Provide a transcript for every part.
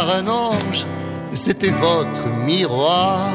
par un ange, c'était votre miroir.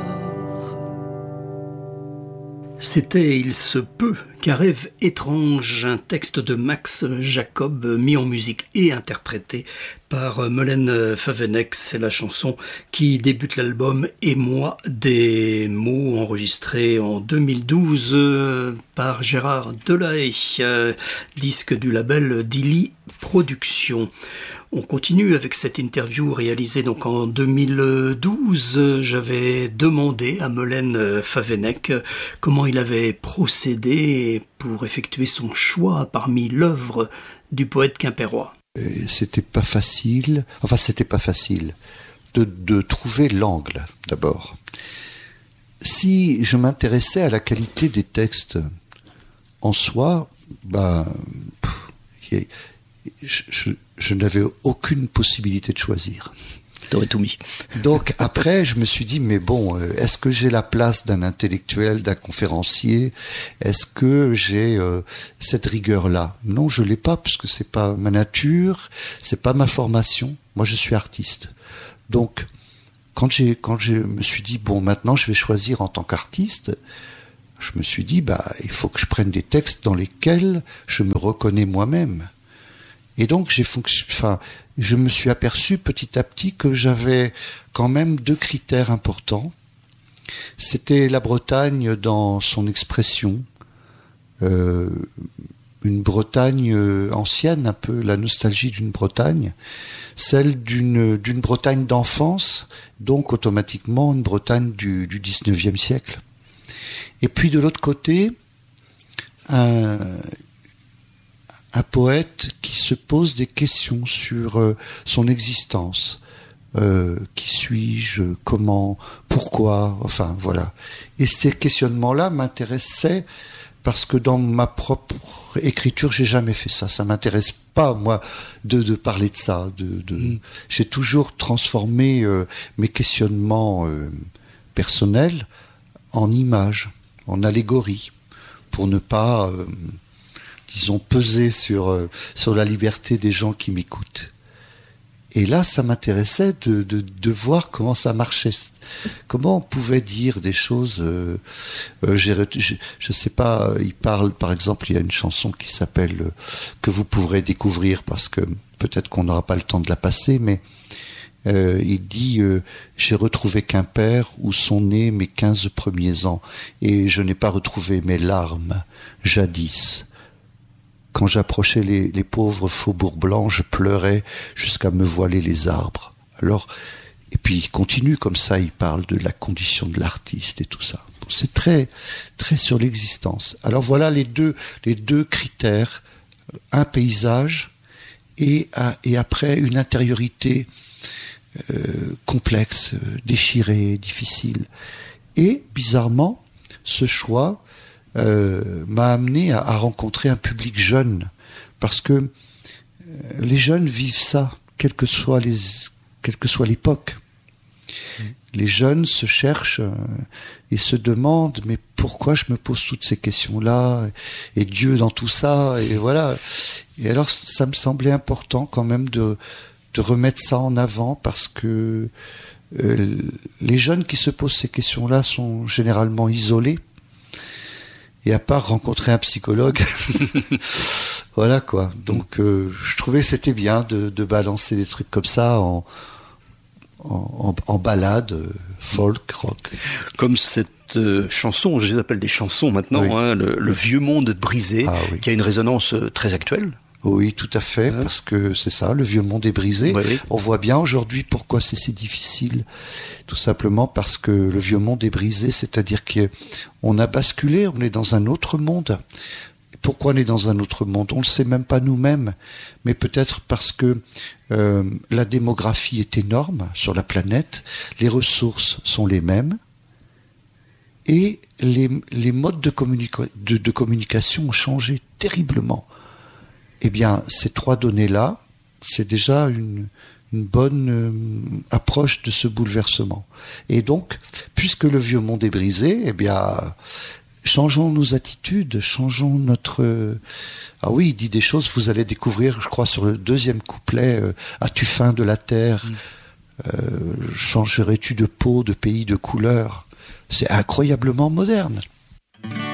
C'était Il se peut qu'un rêve étrange, un texte de Max Jacob mis en musique et interprété par Molaine Favenec. C'est la chanson qui débute l'album Et moi des mots, enregistré en 2012 par Gérard Delahaye, disque du label Dilly Productions. On continue avec cette interview réalisée donc en 2012. J'avais demandé à Molaine Favenec comment il avait procédé pour effectuer son choix parmi l'œuvre du poète quimpérois. C'était pas facile de trouver l'angle d'abord. Si je m'intéressais à la qualité des textes en soi, je n'avais aucune possibilité de choisir. T'aurais tout mis. Donc après, je me suis dit, mais bon, est-ce que j'ai la place d'un intellectuel, d'un conférencier? Est-ce que j'ai cette rigueur-là? Non, je l'ai pas, parce que c'est pas ma nature, c'est pas ma formation. Moi, je suis artiste. Donc, quand je me suis dit, bon, maintenant, je vais choisir en tant qu'artiste, je me suis dit, il faut que je prenne des textes dans lesquels je me reconnais moi-même. Et donc je me suis aperçu petit à petit que j'avais quand même deux critères importants. C'était la Bretagne dans son expression, une Bretagne ancienne, un peu la nostalgie d'une Bretagne, celle d'une Bretagne d'enfance, donc automatiquement une Bretagne du 19e siècle. Et puis de l'autre côté, un poète qui se pose des questions sur son existence. Qui suis-je? Comment? Pourquoi? Enfin, voilà. Et ces questionnements-là m'intéressaient parce que dans ma propre écriture, j'ai jamais fait ça. Ça m'intéresse pas, moi, de parler de ça. J'ai toujours transformé mes questionnements personnels en images, en allégories, pour ne pas... disons, peser sur la liberté des gens qui m'écoutent. Et là, ça m'intéressait de voir comment ça marchait. Comment on pouvait dire des choses... je sais pas, il parle, par exemple, il y a une chanson qui s'appelle que vous pourrez découvrir, parce que peut-être qu'on n'aura pas le temps de la passer, mais il dit j'ai retrouvé Quimper où sont nés mes 15 premiers ans, et je n'ai pas retrouvé mes larmes, jadis. Quand j'approchais les pauvres faubourgs blancs, je pleurais jusqu'à me voiler les arbres. Alors, et puis il continue comme ça, il parle de la condition de l'artiste et tout ça. Bon, c'est très, très sur l'existence. Alors voilà les deux critères, un paysage et après une intériorité complexe, déchirée, difficile. Et bizarrement, ce choix m'a amené à rencontrer un public jeune, parce que les jeunes vivent ça, quelle que soit l'époque. Les jeunes se cherchent et se demandent, mais pourquoi je me pose toutes ces questions-là, et Dieu dans tout ça, et voilà. Et alors ça me semblait important quand même de remettre ça en avant, parce que les jeunes qui se posent ces questions-là sont généralement isolés. Et à part rencontrer un psychologue, voilà quoi. Donc je trouvais que c'était bien de balancer des trucs comme ça en balade, folk, rock. Comme cette chanson, je les appelle des chansons maintenant, oui. Le vieux monde brisé, oui. Qui a une résonance très actuelle. Oui, tout à fait, parce que c'est ça, le vieux monde est brisé. Oui. On voit bien aujourd'hui pourquoi c'est si difficile. Tout simplement parce que le vieux monde est brisé, c'est-à-dire qu'on a basculé, on est dans un autre monde. Pourquoi on est dans un autre monde? On le sait même pas nous-mêmes, mais peut-être parce que la démographie est énorme sur la planète, les ressources sont les mêmes, et les modes de communication ont changé terriblement. Eh bien, ces trois données-là, c'est déjà une bonne approche de ce bouleversement. Et donc, puisque le vieux monde est brisé, eh bien, changeons nos attitudes, changeons notre... Ah oui, il dit des choses, vous allez découvrir, je crois, sur le deuxième couplet, as-tu faim de la terre, changerais-tu de peau, de pays, de couleur? C'est incroyablement moderne.